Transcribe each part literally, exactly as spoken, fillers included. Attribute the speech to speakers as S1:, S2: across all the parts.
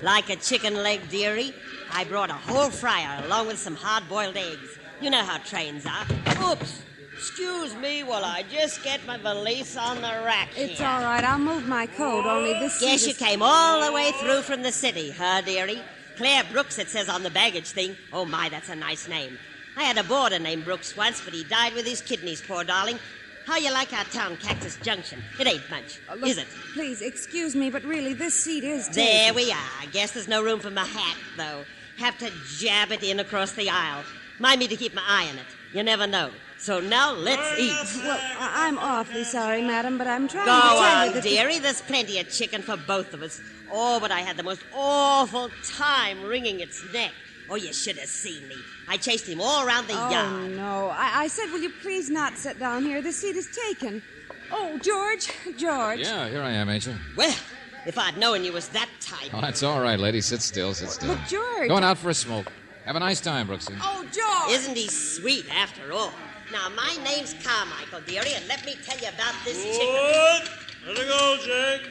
S1: Like a chicken leg, dearie, I brought a whole fryer along with some hard-boiled eggs. You know how trains are. Oops. Excuse me while I just get my valise on the rack
S2: It's
S1: here.
S2: all right. I'll move my coat, only this
S1: Guess
S2: seat
S1: you
S2: is...
S1: came all the way through from the city, huh, dearie? Claire Brooks, it says on the baggage thing. Oh, my, that's a nice name. I had a boarder named Brooks once, but he died with his kidneys, poor darling. How you like our town, Cactus Junction? It ain't much,
S2: Uh, look,
S1: is it?
S2: Please, excuse me, but really, this seat is taken.
S1: There we are. I guess there's no room for my hat, though. Have to jab it in across the aisle. Mind me to keep my eye on it. You never know. So now let's eat.
S2: Well, I- I'm awfully sorry, madam, but I'm trying
S1: Go
S2: to tell
S1: on,
S2: you that... the-
S1: dearie. There's plenty of chicken for both of us. Oh, but I had the most awful time wringing its neck. Oh, you should have seen me. I chased him all around the
S2: Oh,
S1: yard.
S2: no. I-, I said, will you please not sit down here? The seat is taken. Oh, George, George.
S3: Yeah, here I am, Angel.
S1: Well, if I'd known you was that type.
S3: Oh, that's all right, lady. Sit still, sit still.
S2: But, George...
S3: Going out for a smoke. Have a nice time, Brooksy.
S2: Oh, George!
S1: Isn't he sweet after all? Now, my name's Carmichael, dearie, and let me tell you about this chicken.
S4: Good. Let her go, Jake.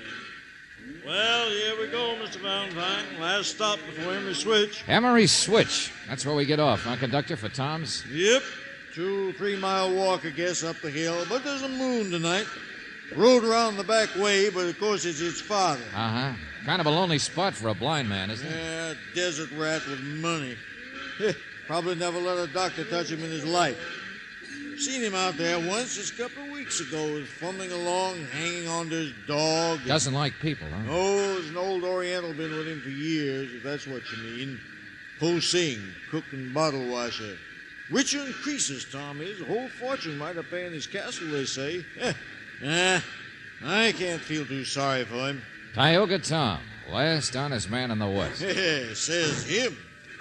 S4: Well, here we go, Mister Valentine. Last stop before Emery Switch.
S3: Emery Switch. That's where we get off, huh, conductor, for Tom's?
S4: Yep. Two, three-mile walk, I guess, up the hill. But there's a moon tonight. Road around the back way, but of course it's its father.
S3: Uh-huh. Kind of a lonely spot for a blind man, isn't it?
S4: Yeah, desert rat with money. Heh, probably never let a doctor touch him in his life. Seen him out there once just a couple of weeks ago. He was fumbling along, hanging on to his dog.
S3: Doesn't like people, huh?
S4: Oh, there's an old Oriental been with him for years, if that's what you mean. Po Sing, cook and bottle washer. Richer in creases, Tom is. A whole fortune might have paid in his castle, they say. Eh, eh, I can't feel too sorry for him.
S3: Tioga Tom, last honest man in the West.
S4: Yeah, says him.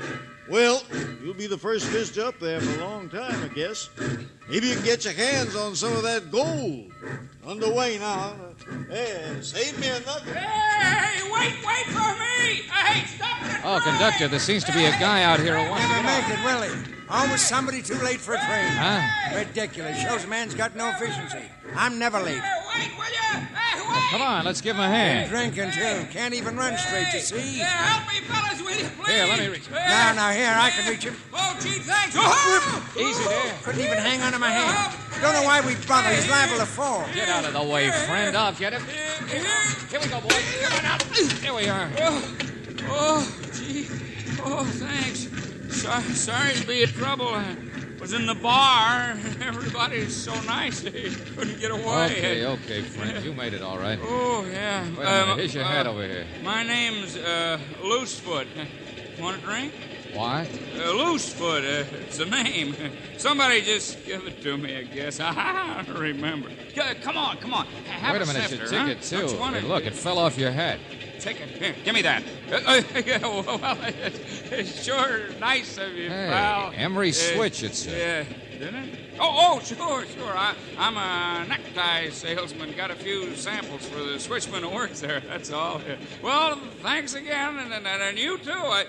S4: Well, you'll be the first visitor up there for a long time, I guess. Maybe you can get your hands on some of that gold. Underway now. Hey, save me a nugget.
S5: Hey, wait, wait for me! Hey, stop that
S3: Oh,
S5: ride!
S3: conductor, there seems to be a guy out here who wants to
S6: Never
S3: get
S6: make
S3: off.
S6: it, will he? Always somebody too late for a train.
S3: Huh?
S6: Ridiculous. Shows a man's got no efficiency. I'm never late.
S5: Hey, wait, will you? Hey, wait!
S3: Come on, let's give him a hand.
S6: Drinking, too. Can't even run straight, you see.
S5: Yeah, help me, fellas, will you, please?
S3: Here, let me reach.
S6: Now, now, here, I can reach him.
S5: Oh, gee, thanks. Oh!
S3: Easy there.
S6: Couldn't even hang onto my hand. Don't know why we bother. He's liable to fall.
S3: Get out of the way, friend. I'll get him.
S5: Here.
S3: Here we go, boys. Come on out. Here we are.
S5: Oh, oh, gee. Oh, thanks. Sorry, sorry to be in trouble. I was in the bar. Everybody's so nice they couldn't get away.
S3: Okay, okay, friend. You made it all right.
S5: Oh, yeah.
S3: Wait a minute.
S5: Um,
S3: Here's your
S5: uh,
S3: hat over here.
S5: My name's uh, Loosefoot. Want a drink?
S3: What?
S5: Uh, Loosefoot, uh, it's a name. Somebody just give it to me, I guess. I don't remember. C- come on, come on. Have
S3: Wait a minute.
S5: snifter,
S3: Your
S5: huh?
S3: ticket, too.
S5: Don't you want
S3: Hey,
S5: it?
S3: look, it fell off your head.
S5: Take it. Here, give me that. Uh, uh, yeah, well, it's, it's sure nice of you,
S3: Hey,
S5: pal.
S3: Emery
S5: Uh,
S3: Switch, it said.
S5: Yeah, didn't it? Oh, oh, sure, sure. I, I'm a necktie salesman. Got a few samples for the switchman who works there. That's all. Well, thanks again, and, and, and you too. I,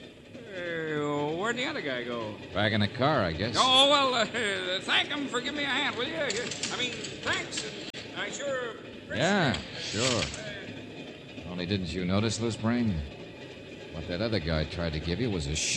S5: uh, where'd the other guy go?
S3: Back in the car, I guess.
S5: Oh, well, uh, thank him for giving me a hand, will you? I mean, thanks. I sure appreciate
S3: Yeah,
S5: it.
S3: sure. Only didn't you notice, Loose Brain? What that other guy tried to give you was a